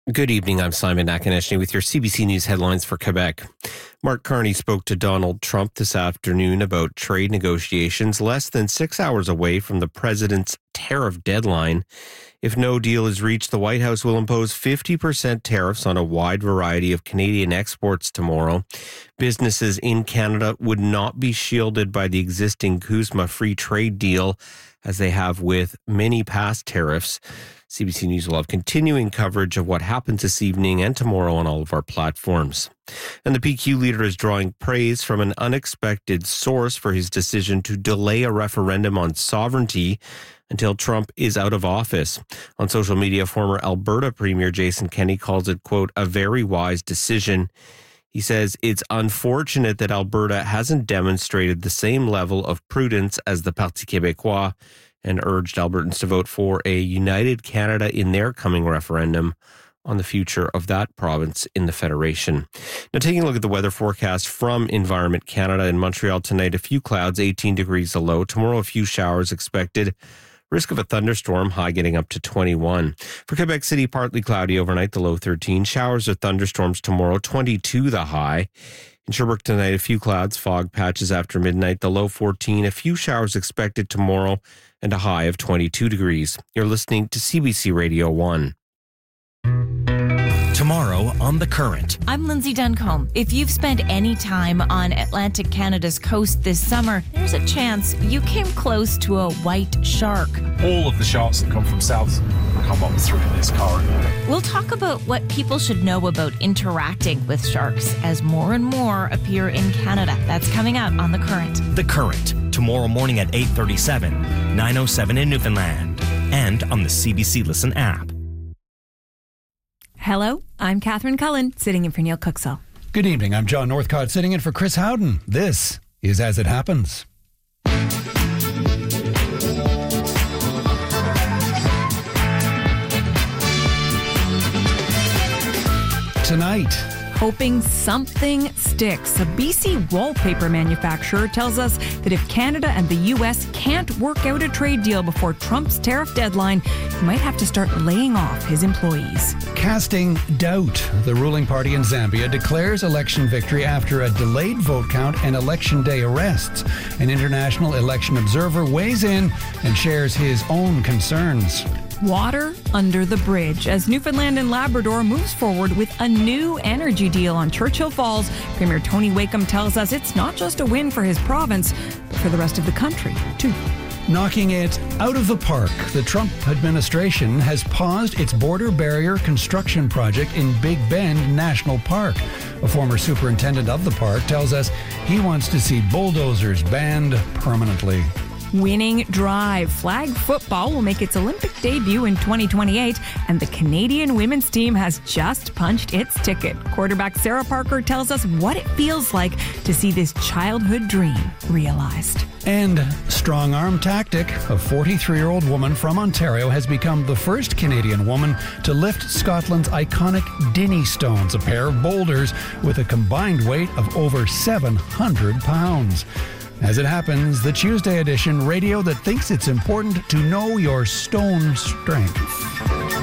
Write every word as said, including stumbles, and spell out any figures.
Good evening. I'm Simon Nakaneshny with your C B C News headlines for Quebec. Mark Carney spoke to Donald Trump this afternoon about trade negotiations less than six hours away from the president's tariff deadline. If no deal is reached, the White House will impose fifty percent tariffs on a wide variety of Canadian exports tomorrow. Businesses in Canada would not be shielded by the existing CUSMA free trade deal, as they have with many past tariffs. C B C News will have continuing coverage of what happens this evening and tomorrow on all of our platforms. And the P Q leader is drawing praise from an unexpected source for his decision to delay a referendum on sovereignty until Trump is out of office. On social media, former Alberta Premier Jason Kenney calls it, quote, a very wise decision. He says it's unfortunate that Alberta hasn't demonstrated the same level of prudence as the Parti québécois, and urged Albertans to vote for a united Canada in their coming referendum on the future of that province in the Federation. Now, taking a look at the weather forecast from Environment Canada. In Montreal tonight, a few clouds, eighteen degrees the low. Tomorrow, a few showers expected. Risk of a thunderstorm, high getting up to twenty-one. For Quebec City, partly cloudy overnight, the low thirteen. Showers or thunderstorms tomorrow, twenty-two the high. In Sherbrooke tonight, a few clouds, fog patches after midnight, the low fourteen. A few showers expected tomorrow and a high of twenty-two degrees. You're listening to C B C Radio one. Tomorrow on The Current. I'm Lindsay Duncombe. If you've spent any time on Atlantic Canada's coast this summer, there's a chance you came close to a white shark. All of the sharks that come from south come up through this corridor. We'll talk about what people should know about interacting with sharks as more and more appear in Canada. That's coming out on The Current. The Current, tomorrow morning at eight thirty-seven, nine oh seven in Newfoundland, and on the C B C Listen app. Hello, I'm Catherine Cullen, sitting in for Neil Cooksall. Good evening, I'm John Northcott, sitting in for Chris Howden. This is As It Happens. Tonight, hoping something sticks. A B C wallpaper manufacturer tells us that if Canada and the U S can't work out a trade deal before Trump's tariff deadline, he might have to start laying off his employees. Casting doubt. The ruling party in Zambia declares election victory after a delayed vote count and election day arrests. An international election observer weighs in and shares his own concerns. Water under the bridge as Newfoundland and Labrador moves forward with a new energy deal on Churchill Falls. Premier Tony Wakeham tells us it's not just a win for his province, but for the rest of the country, too. Knocking it out of the park, the Trump administration has paused its border barrier construction project in Big Bend National Park. A former superintendent of the park tells us he wants to see bulldozers banned permanently. Winning drive. Flag football will make its Olympic debut in twenty twenty-eight, and the Canadian women's team has just punched its ticket. Quarterback Sarah Parker tells us what it feels like to see this childhood dream realized. And strong arm tactic. A forty-three-year-old woman from Ontario has become the first Canadian woman to lift Scotland's iconic Dinnie Stones, a pair of boulders with a combined weight of over seven hundred pounds. As it happens, the Tuesday edition, radio that thinks it's important to know your stone strength.